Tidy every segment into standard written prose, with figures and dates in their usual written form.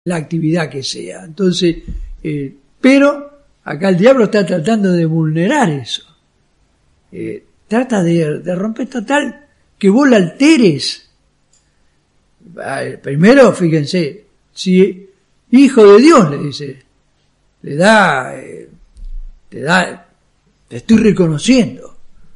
la actividad que sea. Entonces, pero acá el diablo está tratando de vulnerar eso. Trata de romper total, que vos la alteres. Primero, fíjense, si hijo de Dios le dice, te estoy reconociendo.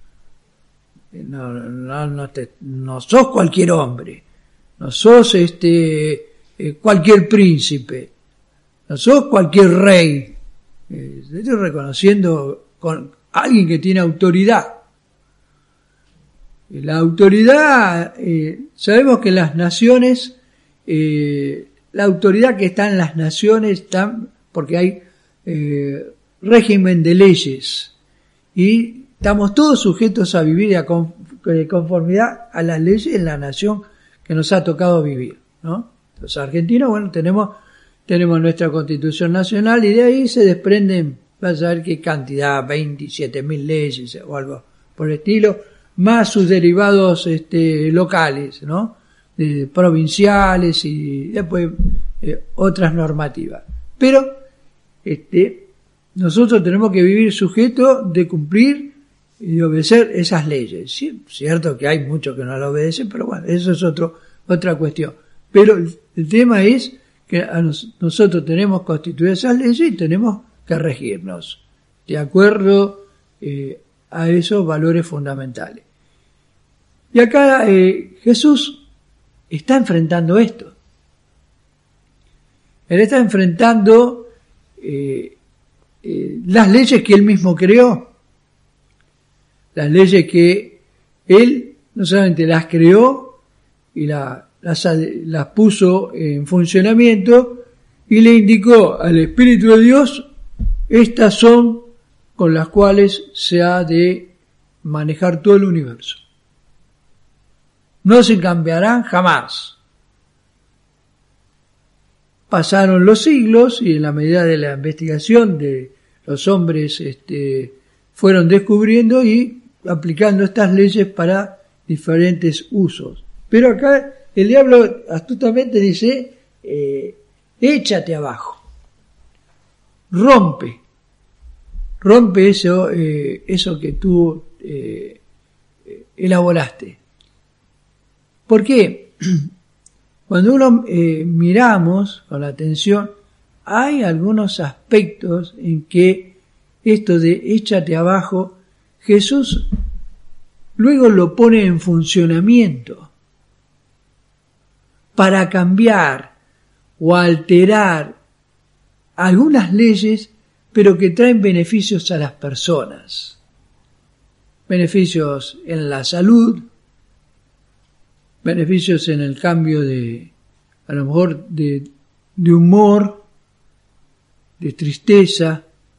No sos cualquier hombre, no sos cualquier príncipe, no sos cualquier rey. Te estoy reconociendo con alguien que tiene autoridad. La autoridad, sabemos que las naciones, la autoridad que está en las naciones está porque hay régimen de leyes y estamos todos sujetos a vivir de conformidad a las leyes en la nación que nos ha tocado vivir, ¿no? Los argentinos, bueno, tenemos nuestra Constitución Nacional y de ahí se desprenden, vas a ver qué cantidad, 27.000 leyes o algo por el estilo, más sus derivados locales, ¿no? Provinciales y después otras normativas. Pero nosotros tenemos que vivir sujetos de cumplir y de obedecer esas leyes. Sí, cierto que hay muchos que no lo obedecen, pero bueno, eso es otra cuestión. Pero el tema es que nosotros tenemos constituidas esas leyes y tenemos que regirnos de acuerdo a esos valores fundamentales. Y acá Jesús está enfrentando esto. Él está enfrentando las leyes que él mismo creó. Las leyes que él no solamente las creó y las puso en funcionamiento y le indicó al Espíritu de Dios, estas son con las cuales se ha de manejar todo el universo. No se cambiarán jamás. Pasaron los siglos y en la medida de la investigación de los hombres fueron descubriendo y aplicando estas leyes para diferentes usos. Pero acá el diablo astutamente dice, échate abajo, rompe eso que tú elaboraste. ¿Por qué? Cuando uno miramos con la atención, hay algunos aspectos en que esto de échate abajo, Jesús luego lo pone en funcionamiento para cambiar o alterar algunas leyes, pero que traen beneficios a las personas. Beneficios en la salud, beneficios en el cambio a lo mejor de humor, de tristeza,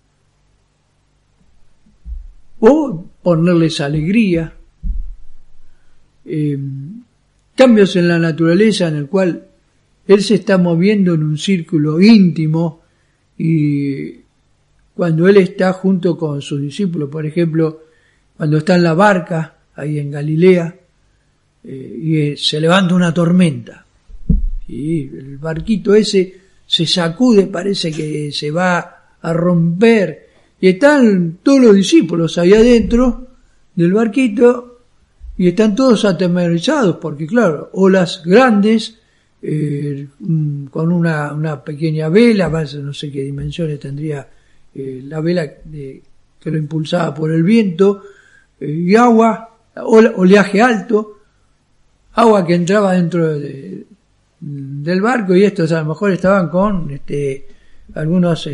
o ponerles alegría, cambios en la naturaleza en el cual él se está moviendo en un círculo íntimo y cuando él está junto con sus discípulos, por ejemplo, cuando está en la barca ahí en Galilea, y se levanta una tormenta y el barquito ese se sacude, parece que se va a romper y están todos los discípulos ahí adentro del barquito y están todos atemorizados porque claro, olas grandes con una pequeña vela, no sé qué dimensiones tendría la vela que lo impulsaba por el viento, y agua, oleaje alto, agua que entraba dentro del barco y estos a lo mejor estaban con algunos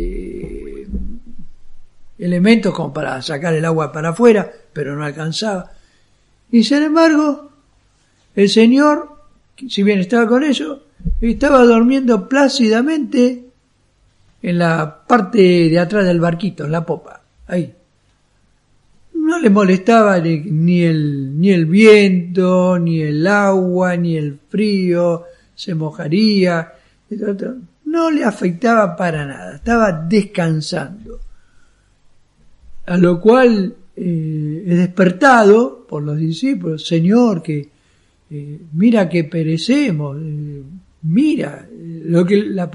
elementos como para sacar el agua para afuera, pero no alcanzaba. Y sin embargo, el Señor, si bien estaba con ellos, estaba durmiendo plácidamente en la parte de atrás del barquito, en la popa, ahí. No le molestaba ni el viento, ni el agua, ni el frío, se mojaría, no le afectaba para nada, estaba descansando. A lo cual es despertado por los discípulos, Señor, que mira que perecemos, mira lo que la